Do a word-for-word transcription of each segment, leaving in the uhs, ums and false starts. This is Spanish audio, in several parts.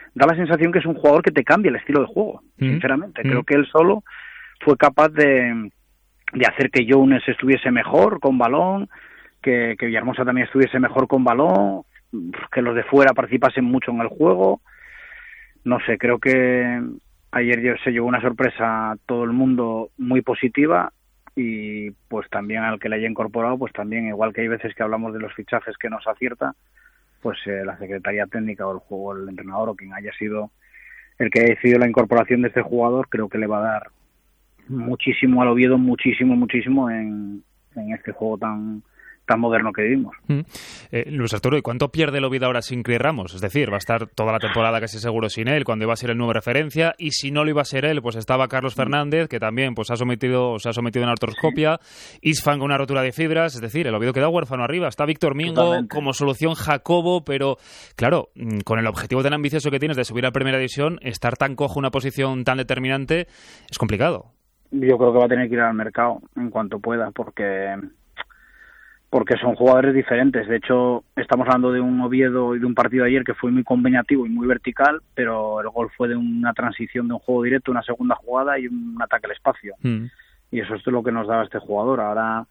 da la sensación que es un jugador que te cambia el estilo de juego, mm. sinceramente. Mm. Creo que él solo fue capaz de, de hacer que Jones estuviese mejor con balón, que, que Villahermosa también estuviese mejor con balón, que los de fuera participasen mucho en el juego. No sé, creo que ayer se llevó una sorpresa a todo el mundo muy positiva, y pues también al que le haya incorporado, pues también, igual que hay veces que hablamos de los fichajes que nos acierta, pues eh, la Secretaría Técnica o el juego, el entrenador o quien haya sido el que haya decidido la incorporación de este jugador, creo que le va a dar muchísimo al Oviedo, muchísimo, muchísimo en, en este juego tan tan moderno que vivimos. Mm. Eh, Luis Arturo, ¿y cuánto pierde el Oviedo ahora sin Cris Ramos? Es decir, va a estar toda la temporada casi seguro sin él, cuando iba a ser el nuevo referencia, y si no lo iba a ser él, pues estaba Carlos Fernández, que también pues ha sometido, se ha sometido a una artroscopia, Isfan con una rotura de fibras, es decir, el Oviedo queda huérfano arriba, está Víctor Mingo, totalmente. Como solución Jacobo, pero claro, con el objetivo tan ambicioso que tienes de subir a Primera División, estar tan cojo una posición tan determinante es complicado. Yo creo que va a tener que ir al mercado en cuanto pueda, porque porque son jugadores diferentes. De hecho, estamos hablando de un Oviedo y de un partido de ayer que fue muy combinativo y muy vertical, pero el gol fue de una transición de un juego directo, una segunda jugada y un ataque al espacio. Mm. Y eso es lo que nos daba este jugador. Ahora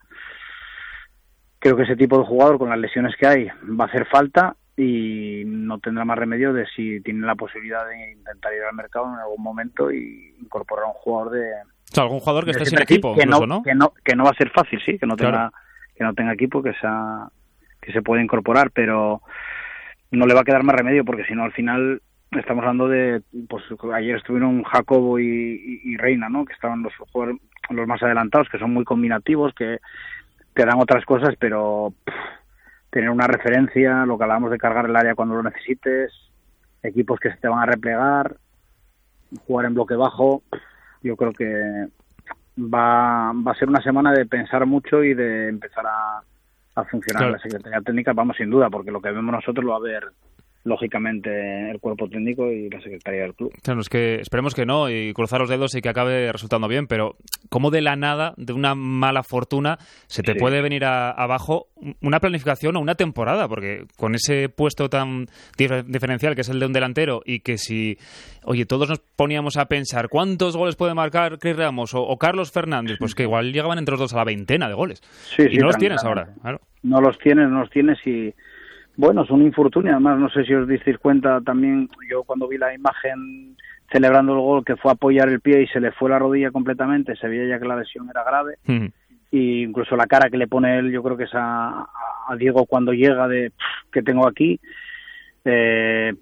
creo que ese tipo de jugador, con las lesiones que hay, va a hacer falta y no tendrá más remedio de, si tiene la posibilidad de intentar ir al mercado en algún momento y incorporar a un jugador de... O sea, algún jugador que esté sin equipo, que incluso, no, ¿no? Que no, que no va a ser fácil, sí, que no tenga... Claro. que no tenga equipo, que, sea, que se puede incorporar, pero no le va a quedar más remedio, porque si no, al final estamos hablando de, pues ayer estuvieron Jacobo y, y, y Reina, ¿no? Que estaban los jugadores, los más adelantados, que son muy combinativos, que te dan otras cosas, pero pff, tener una referencia, lo que hablábamos de cargar el área cuando lo necesites, equipos que se te van a replegar, jugar en bloque bajo, yo creo que Va, va a ser una semana de pensar mucho y de empezar a, a funcionar. Claro. La Secretaría Técnica, vamos, sin duda, porque lo que vemos nosotros lo va a ver lógicamente el cuerpo técnico y la Secretaría del club. Claro, es que esperemos que no y cruzar los dedos y que acabe resultando bien, pero ¿cómo de la nada, de una mala fortuna, se te sí. puede venir a, abajo una planificación o una temporada? Porque con ese puesto tan dif- diferencial que es el de un delantero, y que si, oye, todos nos poníamos a pensar ¿cuántos goles puede marcar Cris Ramos o, o Carlos Fernández? Pues que igual llegaban entre los dos a la veintena de goles. Sí, y sí, no los tienes ahora. Claro. No los tienes, no los tienes y bueno, es un infortunio. Además, no sé si os disteis cuenta también, yo cuando vi la imagen celebrando el gol, que fue a apoyar el pie y se le fue la rodilla completamente, se veía ya que la lesión era grave. Mm. Y incluso la cara que le pone él, yo creo que es a, a Diego cuando llega de que tengo aquí, eh,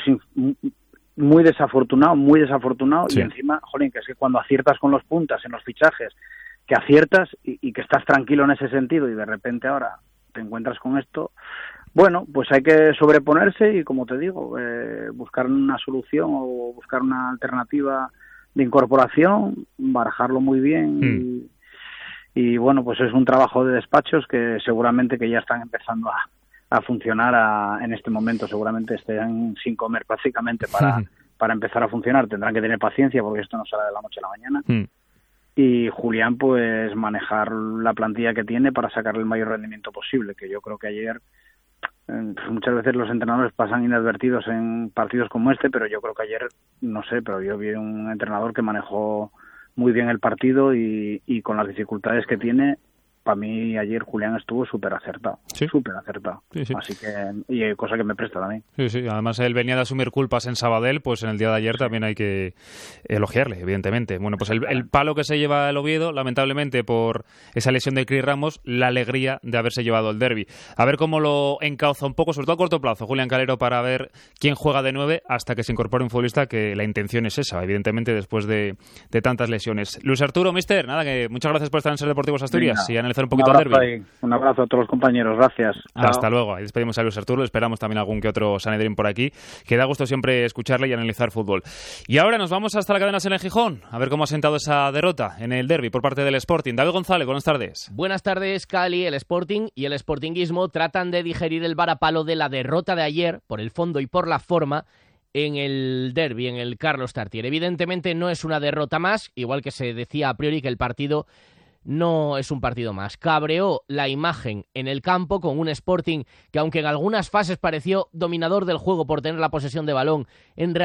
muy desafortunado, muy desafortunado. Sí. Y encima, jolín, que es que cuando aciertas con los puntas en los fichajes, que aciertas y, y que estás tranquilo en ese sentido, y de repente ahora te encuentras con esto. Bueno, pues hay que sobreponerse y, como te digo, eh, buscar una solución o buscar una alternativa de incorporación, barajarlo muy bien mm. y, y, bueno, pues es un trabajo de despachos que seguramente que ya están empezando a, a funcionar a, en este momento. Seguramente estén sin comer prácticamente para, mm. para empezar a funcionar. Tendrán que tener paciencia porque esto no sale de la noche a la mañana. Mm. Y Julián, pues manejar la plantilla que tiene para sacarle el mayor rendimiento posible, que yo creo que ayer... Muchas veces los entrenadores pasan inadvertidos en partidos como este, pero yo creo que ayer, no sé, pero yo vi un entrenador que manejó muy bien el partido y, y con las dificultades que tiene, para mí ayer Julián estuvo súper acertado, sí. súper acertado. Sí, sí. Así que, y cosa que me presta también. Sí, sí, además él venía de asumir culpas en Sabadell, pues en el día de ayer también hay que elogiarle, evidentemente. Bueno, pues el, el palo que se lleva el Oviedo, lamentablemente por esa lesión de Cris Ramos, la alegría de haberse llevado el derbi. A ver cómo lo encauza un poco, sobre todo a corto plazo, Julián Calero, para ver quién juega de nueve hasta que se incorpore un futbolista, que la intención es esa, evidentemente, después de, de tantas lesiones. Luis Arturo, mister, nada, que muchas gracias por estar en Ser Deportivos Asturias y analizar un poquito un el derbi. Ahí. Un abrazo a todos los compañeros, gracias. Hasta Chao. luego. Ahí despedimos a Luis Arturo, esperamos también algún que otro Sanedrín por aquí, que da gusto siempre escucharle y analizar fútbol. Y ahora nos vamos hasta la cadena Ser en Gijón, a ver cómo ha sentado esa derrota en el derbi por parte del Sporting. David González, buenas tardes. Buenas tardes, Cali. El Sporting y el Sportinguismo tratan de digerir el varapalo de la derrota de ayer, por el fondo y por la forma, en el derbi, en el Carlos Tartiere. Evidentemente no es una derrota más, igual que se decía a priori que el partido no es un partido más. Cabreó la imagen en el campo con un Sporting que, aunque en algunas fases pareció dominador del juego por tener la posesión de balón, en